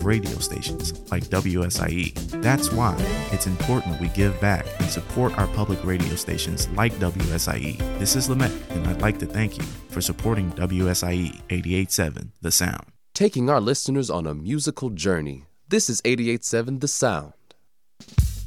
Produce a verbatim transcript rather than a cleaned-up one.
radio stations like W S I E. That's why it's important we give back and support our public radio stations like W S I E. This is Lamette, and I'd like to thank you for supporting W S I E eighty-eight point seven The Sound. Taking our listeners on a musical journey. This is eighty-eight point seven The Sound.